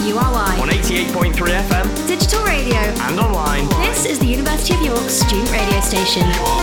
URY. On 88.3 FM. Digital radio. And online. This is the University of York student radio station.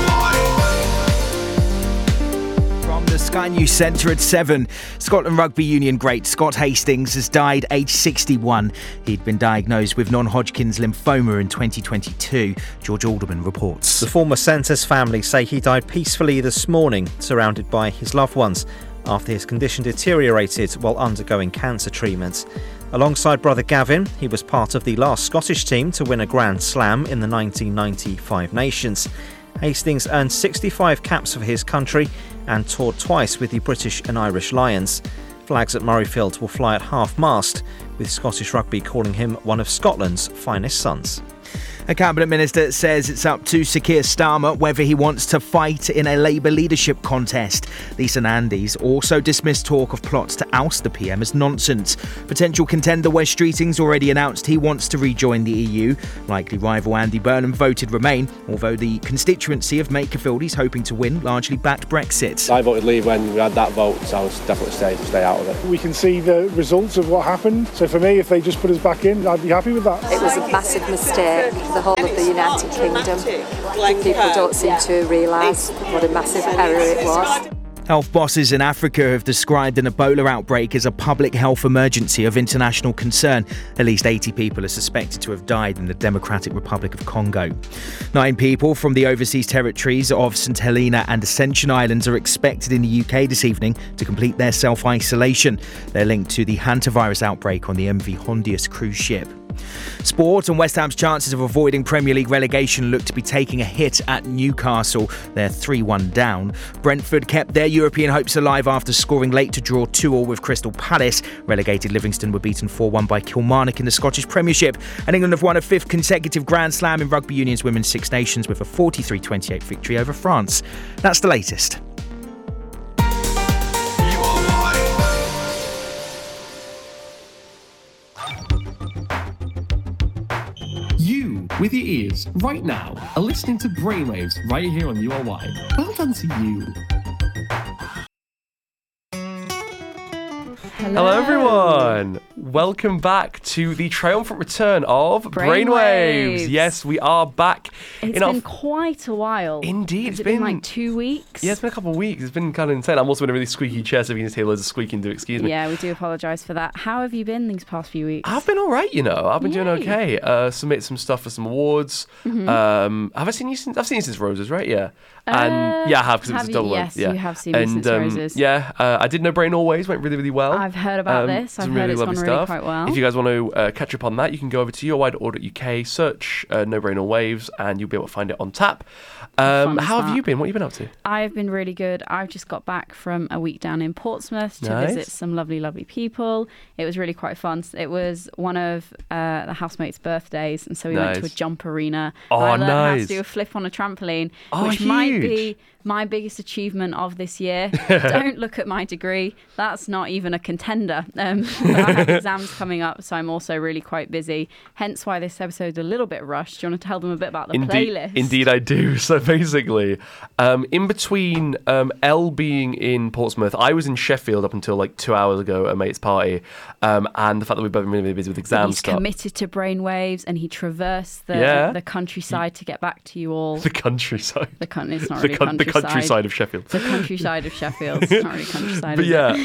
From the Sky News Centre at 7, Scotland Rugby Union great Scott Hastings has died aged 61. He'd been diagnosed with non-Hodgkin's lymphoma in 2022. George Alderman reports. The former centre's family say he died peacefully this morning, surrounded by his loved ones, after his condition deteriorated while undergoing cancer treatment. Alongside brother Gavin, he was part of the last Scottish team to win a Grand Slam in the 1995 Nations. Hastings earned 65 caps for his country and toured twice with the British and Irish Lions. Flags at Murrayfield will fly at half-mast, with Scottish Rugby calling him one of Scotland's finest sons. A Cabinet Minister says it's up to Sir Keir Starmer whether he wants to fight in a Labour leadership contest. Lisa Nandy's also dismissed talk of plots to oust the PM as nonsense. Potential contender Wes Streeting's already announced he wants to rejoin the EU. Likely rival Andy Burnham voted Remain, although the constituency of Makerfield he's hoping to win largely backed Brexit. I voted Leave when we had that vote, so I was definitely stay out of it. We can see the results of what happened, so for me, if they just put us back in, I'd be happy with that. It was a massive mistake. The whole of the United Kingdom. People don't seem to realise what a massive error it was. Health bosses in Africa have described an Ebola outbreak as a public health emergency of international concern. At least 80 people are suspected to have died in the Democratic Republic of Congo. 9 people from the overseas territories of St Helena and Ascension Islands are expected in the UK this evening to complete their self-isolation. They're linked to the hantavirus outbreak on the MV Hondius cruise ship. Sport, and West Ham's chances of avoiding Premier League relegation look to be taking a hit at Newcastle. They're 3-1 down. Brentford kept their European hopes alive after scoring late to draw 2-2 with Crystal Palace. Relegated Livingston were beaten 4-1 by Kilmarnock in the Scottish Premiership. And England have won a 5th consecutive Grand Slam in Rugby Union's Women's Six Nations with a 43-28 victory over France. That's the latest. You, with your ears, right now, are listening to Brainwaves right here on URY. Well done to you. Hello everyone! Welcome back to the triumphant return of Brainwaves. Yes, we are back. It's been quite a while. Indeed. It's been like 2 weeks. Yeah, it's been a couple of weeks. It's been kind of insane. I'm also in a really squeaky chair, so if you can just hear loads of squeaking, do excuse me. Yeah, we do apologise for that. How have you been these past few weeks? I've been all right, you know. I've been doing okay. Submitted some stuff for some awards. Mm-hmm. Have I seen you since? I've seen you since Roses, right? Yeah. And yeah, I have, because it was a double one. Yes, yeah. you have seen me since Roses. Yeah, I did No Brain Always, went really, really well. I've heard about this. I've heard it's gone really quite well. If you guys want to catch up on that, you can go over to yourwide.org.uk, search No Brain or Waves, and you'll be able to find it on tap. How have you been? What have you been up to? I've been really good. I've just got back from a week down in Portsmouth to visit some lovely, lovely people. It was really quite fun. It was one of the housemates' birthdays, and so we went to a jump arena. Oh, I learned how to do a flip on a trampoline, which huge. might be my biggest achievement of this year. Don't look at my degree. That's not even a contender. But I have exams coming up, so I'm also really quite busy. Hence why this episode's a little bit rushed. Do you want to tell them a bit about the playlist? Indeed, I do. So basically, in between Elle being in Portsmouth, I was in Sheffield up until like 2 hours ago at a mate's party. And the fact that we've both been really, really busy with exams. He's committed to Brainwaves, and he traversed the countryside to get back to you all. The countryside. It's not really countryside. The countryside of Sheffield. The countryside of Sheffield. It's not really countryside. But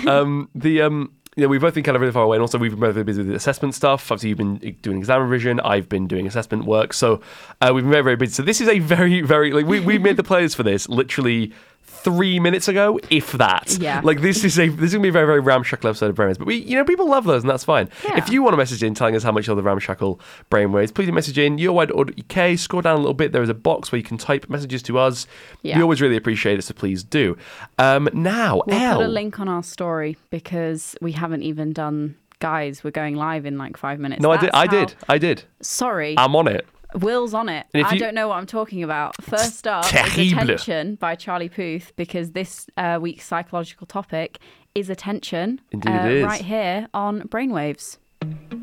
we've both been kind of really far away, and also we've been both really busy with the assessment stuff. Obviously, you've been doing exam revision. I've been doing assessment work. So we've been very, very busy. So this is a very, very we made the players for this literally 3 minutes ago, if that. Yeah. Like this is gonna be a very, very ramshackle episode of Brainwaves. But people love those, and that's fine. Yeah. If you want to message in telling us how much you love the ramshackle Brainwaves, please do message in yourwide.org.uk. Scroll down a little bit. There is a box where you can type messages to us. Yeah. We always really appreciate it, so please do. Now, we'll put a link on our story because we haven't even done. Guys, we're going live in like 5 minutes. No, I did. Sorry. I'm on it. Will's on it. I don't know what I'm talking about. First up is Attention by Charlie Puth, because this week's psychological topic is attention. Indeed it is. Right here on Brainwaves.